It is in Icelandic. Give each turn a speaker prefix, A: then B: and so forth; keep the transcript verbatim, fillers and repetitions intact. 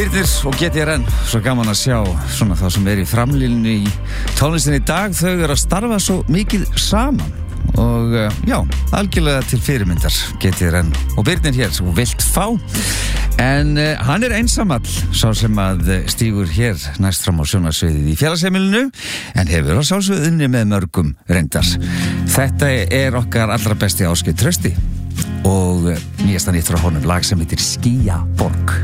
A: Birnir og G T R N, svo gaman að sjá svona það sem er í framlínunni í tónlistinni í dag. Þau eru að starfa svo mikið saman og já, algjörlega til fyrirmyndar G T R N og Birnir hér sem vilt fá. En uh, hann er einsamall, sá sem að stígur hér næst fram á sjónarsviðið í félagsheimilinu, en hefur á sjálfsögðunni með mörgum reyndar. Þetta er okkar allra besti Ásgeir Trausti og nýjasta nýtt frá honum, lag sem heitir Skýjaborg.